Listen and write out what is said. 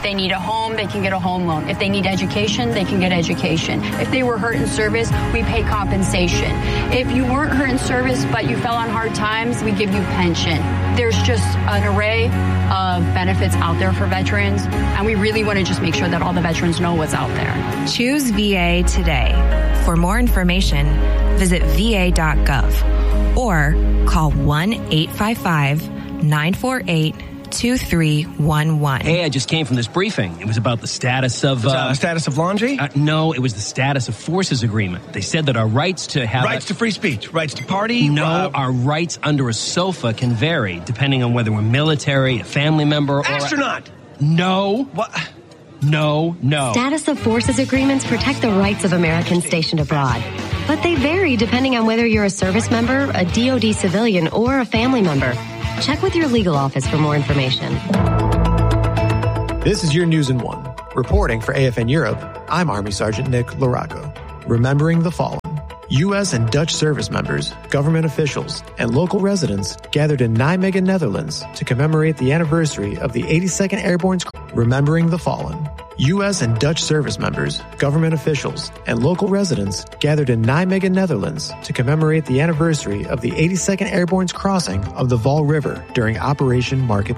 they need a home, they can get a home loan. If they need education, they can get education. If they were hurt in service, we pay compensation. If you weren't hurt in service but you fell on hard times, we give you pension. There's just an array of benefits out there for veterans, and we really want to just make sure that all the veterans know what's out there. Choose VA today. For more information, visit va.gov or call 1-855-948-2311. Hey, I just came from this briefing. It was about the status of... status of laundry? No, it was the status of forces agreement. They said that our rights to have... Rights to free speech, rights to party... No, our rights under a sofa can vary, depending on whether we're military, a family member, or... Astronaut! No. What? No. Status of forces agreements protect the rights of Americans stationed abroad. But they vary depending on whether you're a service member, a DoD civilian, or a family member. Check with your legal office for more information. This is your News in One. Reporting for AFN Europe, I'm Army Sergeant Nick Laraco. Remembering the fallen. U.S. and Dutch service members, government officials, and local residents gathered in Nijmegen, Netherlands to commemorate the anniversary of the 82nd Airborne Remembering the Fallen. U.S. and Dutch service members, government officials, and local residents gathered in Nijmegen, Netherlands to commemorate the anniversary of the 82nd Airborne's crossing of the Vaal River during Operation Market